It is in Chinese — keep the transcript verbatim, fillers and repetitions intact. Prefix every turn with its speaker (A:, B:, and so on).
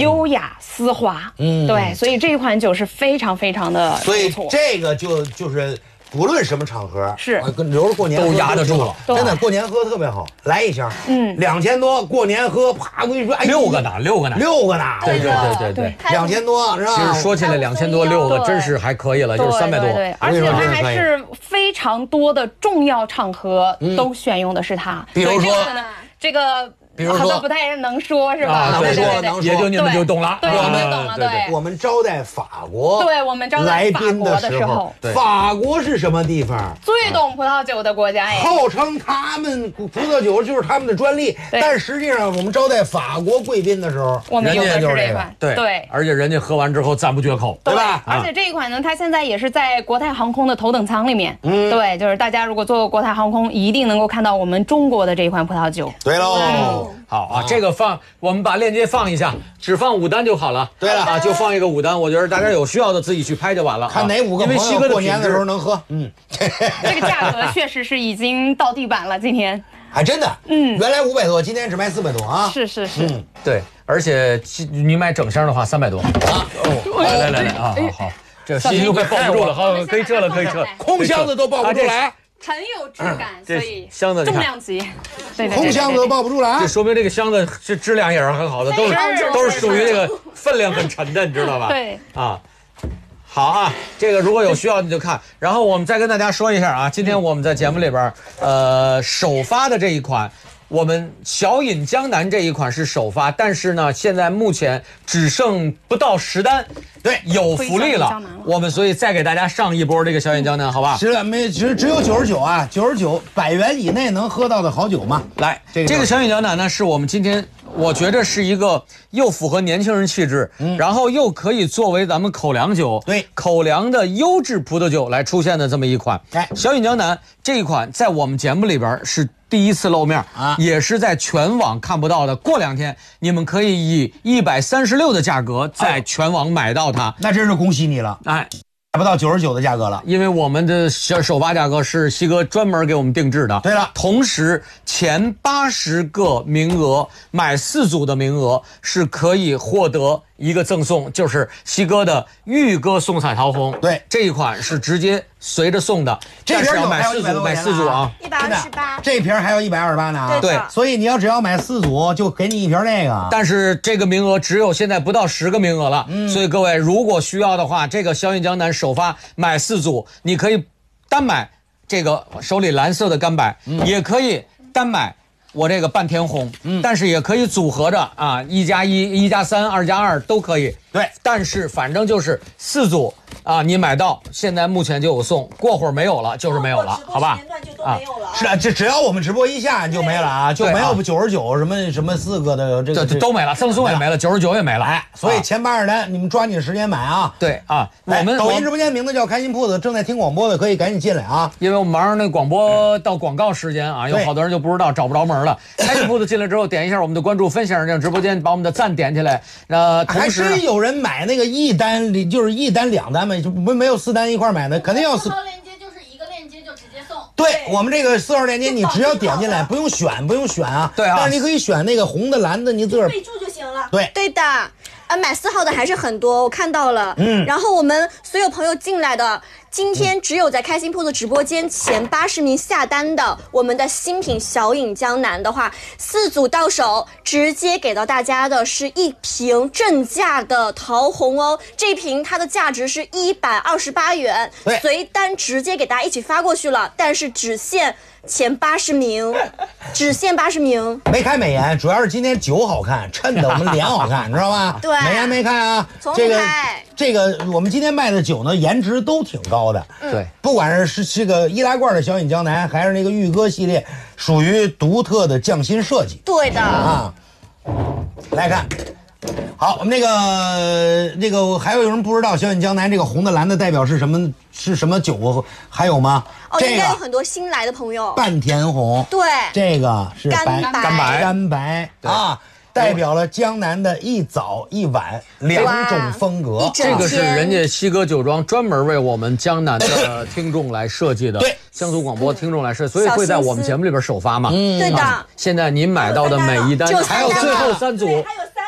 A: 优雅丝滑。嗯，对，所以这一款酒是非常非常的不错。
B: 所以这个就就是。不论什么场合，
A: 是
B: 跟留着过年
C: 都压得住了，
B: 真的过年喝特别好。来一箱，嗯，两千多，过年喝，啪！我跟你说，哎，
C: 六个呢，六个呢，
B: 六个呢，
C: 对对对对对，
B: 两千多是吧？
C: 其实说起来，两千多六个真是还可以了，就是三百多。
A: 对，而且它还是非常多的重要场合都选用的是它，
B: 比如说
A: 这个。
B: 比如说，
A: 好像不太能说，是吧？
C: 啊、
B: 能说能说，
C: 也就你们就懂了。
A: 对，我们就懂了。对，
B: 我们招待法国，
A: 对我们招待法国的时候，
B: 法国是什么地方？
A: 最懂葡萄酒的国家哎，
B: 号称他们葡萄酒就是他们的专利，但实际上我们招待法国贵宾的时候，
A: 我们用的是这款，
C: 对对，而且人家喝完之后赞不绝口，
A: 对
B: 吧？
A: 而且这一款呢，它现在也是在国泰航空的头等舱里面，嗯，对，就是大家如果坐过国泰航空，一定能够看到我们中国的这一款葡萄酒。
B: 对喽。
C: 好啊，这个放我们把链接放一下，只放五单就好了。
B: 对了
C: 啊，就放一个五单，我觉得大家有需要的自己去拍就完了。
B: 看哪五个朋友过年的时候能喝。嗯，
A: 这个价格确实是已经到地板了，今天。
B: 还真的，嗯，原来五百多，今天只卖四百多啊。
A: 是是是，嗯，
C: 对，而且你买整箱的话三百多啊。哦，来来来来啊，好好，这信心都快抱不住了，好，可以撤了，可以撤，
B: 空箱子都抱不住来。
A: 很有质感，所以
C: 箱子
A: 重量级，对对，
B: 空箱子都抱不住了啊！
C: 这说明这个箱子是质量也是很好的，都是都是属于这个分量很沉的，你知道吧？
A: 对
C: 啊，好啊，这个如果有需要你就看。然后我们再跟大家说一下啊，今天我们在节目里边呃首发的这一款。我们小饮江南这一款是首发，但是呢，现在目前只剩不到十单，
B: 对，
C: 有福利了。我们所以再给大家上一波这个小饮江南，好吧？
B: 是的，没只只有九十九啊，九十九百元以内能喝到的好酒嘛。
C: 来，这个这个小饮江南呢，是我们今天我觉得是一个又符合年轻人气质，嗯，然后又可以作为咱们口粮酒，
B: 对，
C: 口粮的优质葡萄酒来出现的这么一款。
B: 哎，
C: 小饮江南这一款在我们节目里边是第一次露面啊，也是在全网看不到的。过两天你们可以以一百三十六的价格在全网买到它，
B: 那真是恭喜你了！
C: 哎，
B: 买不到九十九的价格了，
C: 因为我们的首首发价格是西哥专门给我们定制的。
B: 对了，
C: 同时前八十个名额买四组的名额是可以获得一个赠送，就是西哥的玉哥送彩桃红。
B: 对，
C: 这一款是直接随着送的，
B: 这瓶
C: 要买四组，买四组啊，
D: 一百二十八，
B: 这瓶还要一百二十八呢。
C: 对，
B: 所以你要只要买四组，就给你一瓶那个。
C: 但是这个名额只有现在不到十个名额了，嗯，所以各位如果需要的话，这个小饮江南首发买四组，你可以单买这个手里蓝色的干柏，嗯，也可以单买。我这个半田红，嗯，但是也可以组合着啊，一加一、一加三、二加二都可以。
B: 对，
C: 但是反正就是四组啊，你买到现在目前就有送，过会儿没有了就是没有了，好吧？
D: 啊，
B: 是啊，这只要我们直播一下就没了啊，就没有九十九什么什么四个的这个
C: 都没了，赠送也没了，九十九也没了。
B: 哎，所以前八十单你们抓紧时间买啊。
C: 对啊，我们
B: 抖音直播间名字叫开心铺子，正在听广播的可以赶紧进来啊，
C: 因为我们马上那广播到广告时间啊，有好多人就不知道找不着门了。开心铺子进来之后，点一下我们的关注，分享这个直播间，把我们的赞点起来。呃，同时
B: 还真有人买那个一单，就是一单两单嘛，就没没有四单一块买的，肯定要四。
D: 链接就是一个链接就直接送。
B: 对我们这个四号链接，你只要点进来，不用选，不用选啊。
C: 对啊。
B: 但是你可以选那个红的、蓝的，你自个儿
D: 备注就行了。
B: 对，
D: 对的。呃，买四号的还是很多，我看到了。嗯。然后我们所有朋友进来的，今天只有在开心铺子直播间前八十名下单的，我们的新品小饮江南的话，四组到手，直接给到大家的是一瓶正价的桃红哦。这瓶它的价值是一百二十八元，随单直接给大家一起发过去了，但是只限前八十名，只限八十名。
B: 没开美颜，主要是今天酒好看，衬得我们脸好看，你知道吗？
D: 对，
B: 美颜没开啊。这个这个我们今天卖的酒呢，颜值都挺高的。
C: 对，
B: 不管是是这个易拉罐的小饮江南，还是那个玉哥系列，属于独特的匠心设计。
D: 对的
B: 啊，来看。好，我们那个那个还有人不知道小饮江南这个红的蓝的代表是什么？是什么酒？还有吗？
D: 哦，这个、应该有很多新来的朋友。
B: 半田红，
D: 对，
B: 这个是白
D: 干
C: 白
B: 干白啊，代表了江南的一早一晚两种风格。
C: 这个是人家西哥酒庄专门为我们江南的听众来设计的，
B: 对，
C: 江苏广播听众来设计，所以会在我们节目里边首发嘛。
D: 嗯，对的。
C: 现在您买到的每一单，还有最后三组。